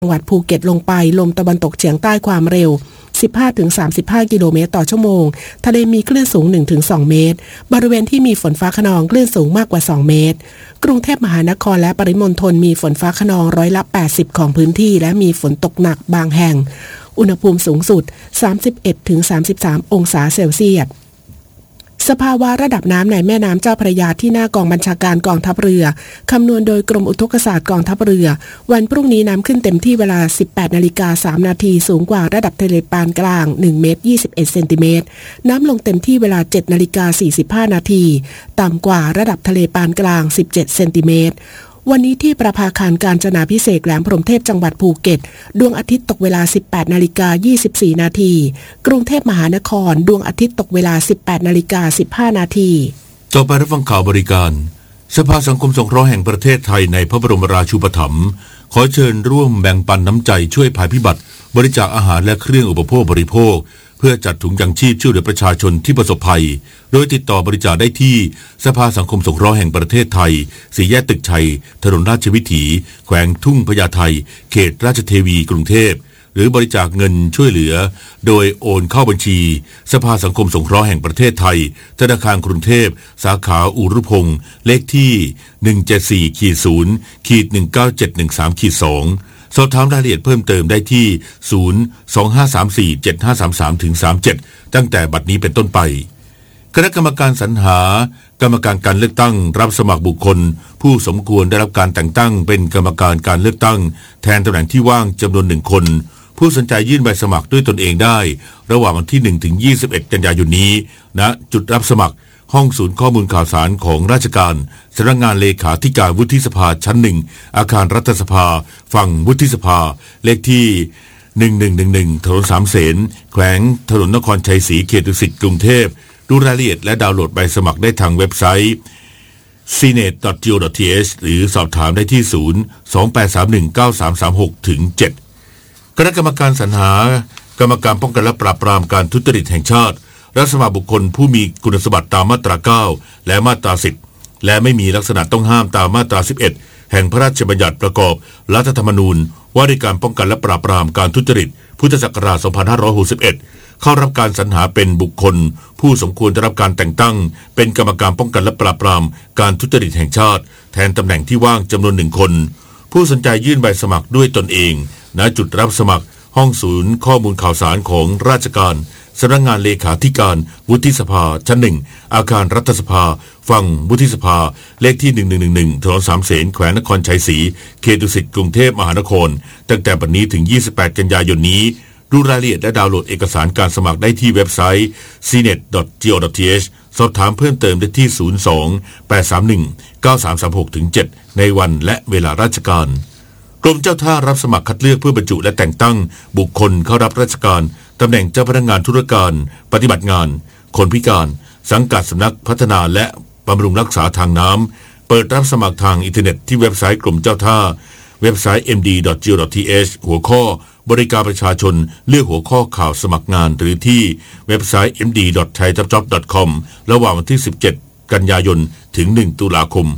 จังหวัดภูเก็ตลงไปลมตะวันตกเฉียงใต้ความเร็ว 15-35 กิโลเมตรต่อชั่วโมงทะเลมีคลื่นสูง 1-2 เมตรบริเวณที่มีฝนฟ้าคะนองคลื่นสูงมากกว่า 2 เมตรกรุงเทพมหานครและปริมณฑลมีฝนฟ้าคะนอง80%ของพื้นที่และมีฝนตกหนักบางแห่งอุณหภูมิสูงสุด 31-33 องศาเซลเซียสสภาวะระดับน้ำในแม่น้ำเจ้าพระยาที่หน้ากองบัญชาการกองทัพเรือคำนวณโดยกรมอุทกศาสตร์กองทัพเรือวันพรุ่งนี้น้ำขึ้นเต็มที่เวลา 18:03 นาทีสูงกว่าระดับทะเลปานกลาง1 เมตร 21 เซนติเมตรน้ำลงเต็มที่เวลา 7:45 นาทีต่ำกว่าระดับทะเลปานกลาง17 เซนติเมตรวันนี้ที่ประภาคารกาญจนาภิเษกแหลมพรหมเทพจังหวัดภูเก็ตดวงอาทิตย์ตกเวลา 18:24 นาทีกรุงเทพมหานครดวงอาทิตย์ตกเวลา 18:15 นาทีต่อไปรับฟังข่าวบริการสภาสังคมสงเคราะห์แห่งประเทศไทยในพระบรมราชูปถัมภ์ขอเชิญร่วมแบ่งปันน้ำใจช่วยภัยพิบัติบริจาคอาหารและเครื่องอุปโภคบริโภคเพื่อจัดถุงยังชีพช่วยเหลือประชาชนที่ประสบภัยโดยติดต่อบริจาคได้ที่สภาสังคมสงเคราะห์แห่งประเทศไทยสี่แยกตึกชัยถนนราชวิถีแขวงทุ่งพญาไทเขตราชเทวีกรุงเทพหรือบริจาคเงินช่วยเหลือโดยโอนเข้าบัญชีสภาสังคมสงเคราะห์แห่งประเทศไทยธนาคารกรุงเทพสาขาอุรุพงษ์เลขที่ 174-0-19713-2สอบถามรายละเอียดเพิ่มเติมได้ที่ 025347533-37 ตั้งแต่บัดนี้เป็นต้นไปคณะกรรมการสรรหากรรมการการเลือกตั้งรับสมัครบุคคลผู้สมควรได้รับการแต่งตั้งเป็นกรรมการการเลือกตั้งแทนตำแหน่งที่ว่างจำนวน1 คนผู้สนใจยื่นใบสมัครด้วยตนเองได้ระหว่างวันที่ 1-21 กันยายนนี้ณจุดรับสมัครห้องศูนย์ข้อมูลข่าวสารของราชการสำนักงานเลขาธิการวุฒิสภาชั้น1อาคารรัฐสภาฝั่งวุฒิสภาเลขที่1111ถนนสามเสนแขวงถนนนครชัยศรีเขตดุสิตกรุงเทพดูรายละเอียดและดาวน์โหลดใบสมัครได้ทางเว็บไซต์ cnet.go.th หรือสอบถามได้ที่ 028319336-7 คณะกรรมการสรรหากรรมการป้องกันและปราบปรามการทุจริตแห่งชาติรับสมัครบุคคลผู้มีคุณสมบัติตามมาตรา 9 และมาตรา 10 และไม่มีลักษณะต้องห้ามตามมาตรา 11 แห่งพระราชบัญญัติประกอบรัฐธรรมนูญว่าด้วยการป้องกันและปราบปรามการทุจริตพุทธศักราช 2561 เข้ารับการสรรหาเป็นบุคคลผู้สมควรได้รับการแต่งตั้งเป็นกรรมการป้องกันและปราบปรามการทุจริตแห่งชาติแทนตำแหน่งที่ว่างจำนวน1 คนผู้สนใจยื่นใบสมัครด้วยตนเองณจุดรับสมัครห้องศูนย์ข้อมูลข่าวสารของราชการสำนักงานเลขาธิการวุฒิสภาชั้น1อาคารรัฐสภาฝั่งวุฒิสภาเลขที่1111ถนนสามเสนแขวงนครชัยศรีเขตดุสิตกรุงเทพมหานครตั้งแต่บัดนี้ถึง28 กันยายนนี้ดูรายละเอียดและดาวน์โหลดเอกสารการสมัครได้ที่เว็บไซต์ cnet.go.th สอบถามเพิ่มเติมได้ที่ 02-831-9336-7 ในวันและเวลาราชการกรมเจ้าท่ารับสมัครคัดเลือกเพื่อบรรจุและแต่งตั้งบุคคลเข้ารับราชการตำแหน่งเจ้าพนักงานธุรการปฏิบัติงานคนพิการสังกัดสำนักพัฒนาและบำรุงรักษาทางน้ำเปิดรับสมัครทางอินเทอร์เน็ตที่เว็บไซต์กรมเจ้าท่าเว็บไซต์ md.go.th หัวข้อบริการประชาชนเลือกหัวข้อข่าวสมัครงานหรือที่เว็บไซต์ md.thaijobjob.com ระหว่างวันที่ 17 กันยายนถึง 1 ตุลาคม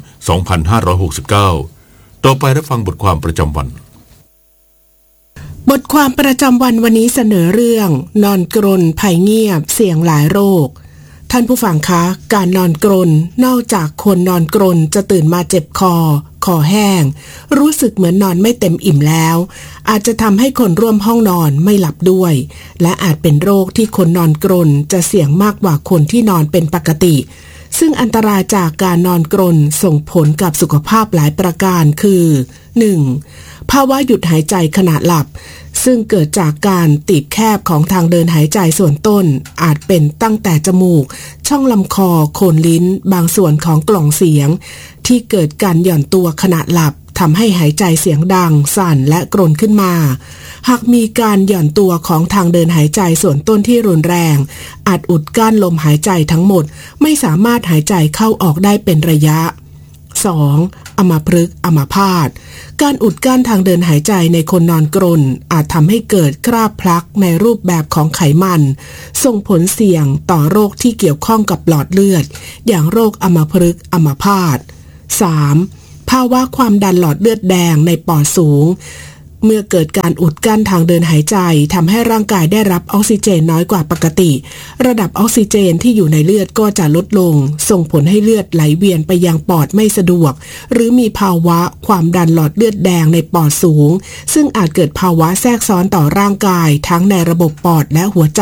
2569 ต่อไปรับฟังบทความประจำวันบทความประจำวันวันนี้เสนอเรื่องนอนกรนภัยเงียบเสี่ยงหลายโรคท่านผู้ฟังคะการนอนกรนนอกจากคนนอนกรนจะตื่นมาเจ็บคอแห้งรู้สึกเหมือนนอนไม่เต็มอิ่มแล้วอาจจะทำให้คนร่วมห้องนอนไม่หลับด้วยและอาจเป็นโรคที่คนนอนกรนจะเสี่ยงมากกว่าคนที่นอนเป็นปกติซึ่งอันตรายจากการนอนกรนส่งผลกับสุขภาพหลายประการคือ 1. ภาวะหยุดหายใจขณะหลับซึ่งเกิดจากการตีบแคบของทางเดินหายใจส่วนต้นอาจเป็นตั้งแต่จมูกช่องลำคอโคนลิ้นบางส่วนของกล่องเสียงที่เกิดการหย่อนตัวขณะหลับทำให้หายใจเสียงดังสั่นและกรนขึ้นมาหากมีการหย่อนตัวของทางเดินหายใจส่วนต้นที่รุนแรงอาจอุดกั้นลมหายใจทั้งหมดไม่สามารถหายใจเข้าออกได้เป็นระยะ 2. อัมพฤกษ์อัมพาตการอุดกั้นทางเดินหายใจในคนนอนกรนอาจทำให้เกิดคราบพลักในรูปแบบของไขมันส่งผลเสี่ยงต่อโรคที่เกี่ยวข้องกับหลอดเลือดอย่างโรคอัมพฤกษ์อัมพาต 3. ภาวะความดันหลอดเลือดแดงในปอดสูงเมื่อเกิดการอุดกั้นทางเดินหายใจทำให้ร่างกายได้รับออกซิเจนน้อยกว่าปกติระดับออกซิเจนที่อยู่ในเลือดก็จะลดลงส่งผลให้เลือดไหลเวียนไปยังปอดไม่สะดวกหรือมีภาวะความดันหลอดเลือดแดงในปอดสูงซึ่งอาจเกิดภาวะแทรกซ้อนต่อร่างกายทั้งในระบบปอดและหัวใจ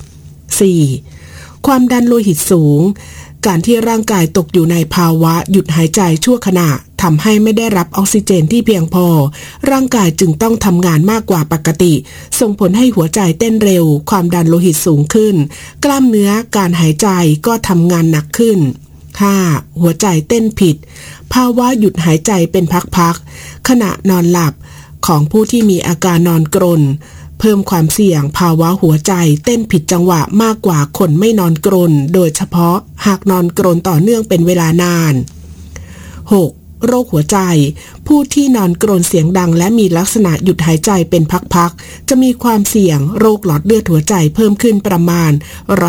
4. ความดันโลหิตสูงการที่ร่างกายตกอยู่ในภาวะหยุดหายใจชั่วขณะทำให้ไม่ได้รับออกซิเจนที่เพียงพอร่างกายจึงต้องทำงานมากกว่าปกติส่งผลให้หัวใจเต้นเร็วความดันโลหิตสูงขึ้นกล้ามเนื้อการหายใจก็ทำงานหนักขึ้น 5. หัวใจเต้นผิดภาวะหยุดหายใจเป็นพักๆขณะนอนหลับของผู้ที่มีอาการนอนกรนเพิ่มความเสี่ยงภาวะหัวใจเต้นผิดจังหวะมากกว่าคนไม่นอนกรนโดยเฉพาะหากนอนกรนต่อเนื่องเป็นเวลานาน 6. โรคหัวใจผู้ที่นอนกรนเสียงดังและมีลักษณะหยุดหายใจเป็นพักๆจะมีความเสี่ยงโรคหลอดเลือดหัวใจเพิ่มขึ้นประมาณ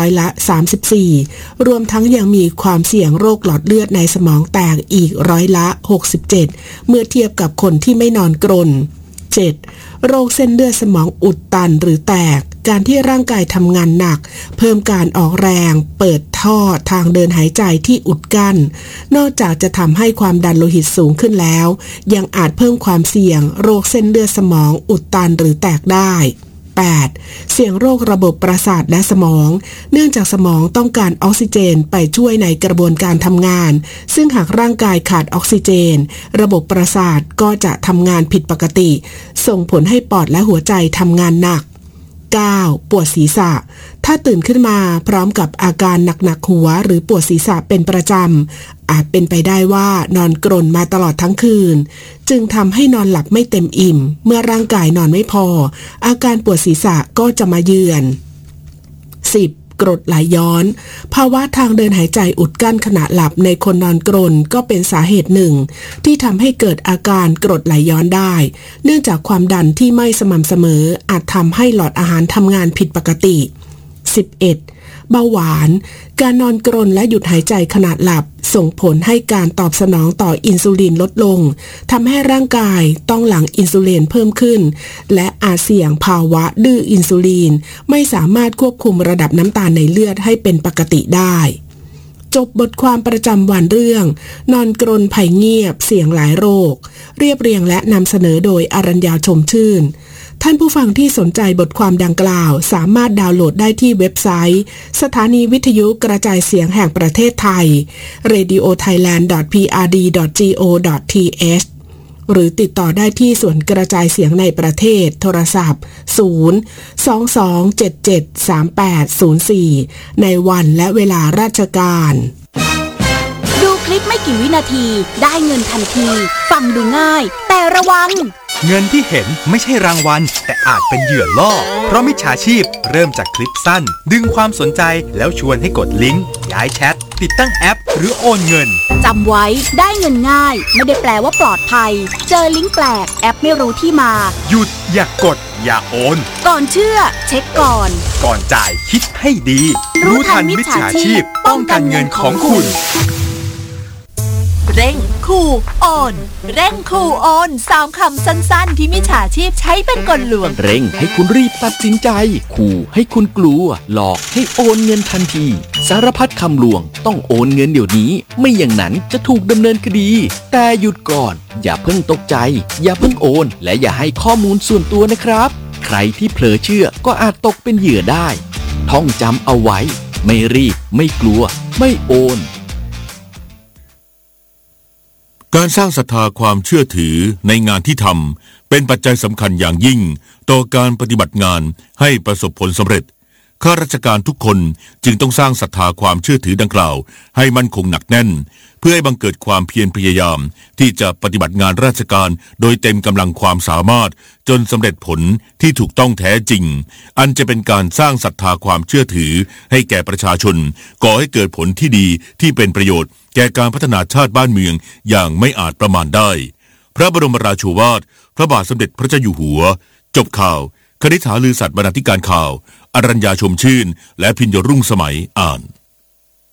34%รวมทั้งยังมีความเสี่ยงโรคหลอดเลือดในสมองแตกอีก67%เมื่อเทียบกับคนที่ไม่นอนกรน 7. โรคเส้นเลือดสมองอุดตันหรือแตกการที่ร่างกายทำงานหนักเพิ่มการออกแรงเปิดท่อทางเดินหายใจที่อุดกั้นนอกจากจะทำให้ความดันโลหิตสูงขึ้นแล้วยังอาจเพิ่มความเสี่ยงโรคเส้นเลือดสมองอุดตันหรือแตกได้ 8. เสี่ยงโรคระบบประสาทและสมองเนื่องจากสมองต้องการออกซิเจนไปช่วยในกระบวนการทำงานซึ่งหากร่างกายขาดออกซิเจนระบบประสาทก็จะทำงานผิดปกติส่งผลให้ปอดและหัวใจทำงานหนัก 9. ปวดศีรษะถ้าตื่นขึ้นมาพร้อมกับอาการหนักๆหัวหรือปวดศีรษะเป็นประจำอาจเป็นไปได้ว่านอนกรนมาตลอดทั้งคืนจึงทำให้นอนหลับไม่เต็มอิ่มเมื่อร่างกายนอนไม่พออาการปวดศีรษะก็จะมาเยือน 10. กรดไหลย้อนภาวะทางเดินหายใจอุดกั้นขณะหลับในคนนอนกรนก็เป็นสาเหตุหนึ่งที่ทำให้เกิดอาการกรดไหลย้อนได้เนื่องจากความดันที่ไม่สม่ำเสมออาจทำให้หลอดอาหารทำงานผิดปกติ 11. เบาหวานการนอนกรนและหยุดหายใจขณะหลับส่งผลให้การตอบสนองต่ออินซูลินลดลงทำให้ร่างกายต้องหลั่งอินซูลินเพิ่มขึ้นและอาจเสี่ยงภาวะดื้ออินซูลินไม่สามารถควบคุมระดับน้ำตาลในเลือดให้เป็นปกติได้จบบทความประจำวันเรื่องนอนกรนภัยเงียบเสี่ยงหลายโรคเรียบเรียงและนำเสนอโดยอรัญญาชมชื่นท่านผู้ฟังที่สนใจบทความดังกล่าวสามารถดาวน์โหลดได้ที่เว็บไซต์สถานีวิทยุกระจายเสียงแห่งประเทศไทย radiothailand.prd.go.th หรือติดต่อได้ที่ส่วนกระจายเสียงในประเทศโทรศัพท์022773804ในวันและเวลาราชการดูคลิปไม่กี่วินาทีได้เงินทันทีฟังดูง่ายแต่ระวังเงินที่เห็นไม่ใช่รางวัลแต่อาจเป็นเหยื่อล่อเพราะมิจฉาชีพเริ่มจากคลิปสั้นดึงความสนใจแล้วชวนให้กดลิงก์ย้ายแชทติดตั้งแอปหรือโอนเงินจำไว้ได้เงินง่ายไม่ได้แปลว่าปลอดภัยเจอลิงก์แปลกแอปไม่รู้ที่มาหยุดอย่ากดอย่าโอนก่อนเชื่อเช็คก่อนจ่ายคิดให้ดีรู้ทันมิจฉาชีพป้องกันเงินของคุณเร่งขู่โอนเร่งขู่โอน3คำสั้นๆที่มิจฉาชีพใช้เป็นกลลวงเร่งให้คุณรีบตัดสินใจขู่ให้คุณกลัวหลอกให้โอนเงินทันทีสารพัดคำลวงต้องโอนเงินเดี๋ยวนี้ไม่อย่างนั้นจะถูกดำเนินคดีแต่หยุดก่อนอย่าเพิ่งตกใจอย่าเพิ่งโอนและอย่าให้ข้อมูลส่วนตัวนะครับใครที่เผลอเชื่อก็อาจตกเป็นเหยื่อได้ท่องจำเอาไว้ไม่รีบไม่กลัวไม่โอนการสร้างศรัทธาความเชื่อถือในงานที่ทำเป็นปัจจัยสำคัญอย่างยิ่งต่อการปฏิบัติงานให้ประสบผลสำเร็จข้าราชการทุกคนจึงต้องสร้างศรัทธาความเชื่อถือดังกล่าวให้มั่นคงหนักแน่นเพื่อให้บังเกิดความเพียรพยายามที่จะปฏิบัติงานราชการโดยเต็มกำลังความสามารถจนสำเร็จผลที่ถูกต้องแท้จริงอันจะเป็นการสร้างศรัทธาความเชื่อถือให้แก่ประชาชนก่อให้เกิดผลที่ดีที่เป็นประโยชน์แก่การพัฒนาชาติบ้านเมืองอย่างไม่อาจประมาณได้พระบรมราโชวาทพระบาทสมเด็จพระเจ้าอยู่หัวจบข่าวคณิษฐาลือสัตย์บรรณาธิการข่าวอรัญญาชมชื่นและพิญญรุ่งสมัยอ่าน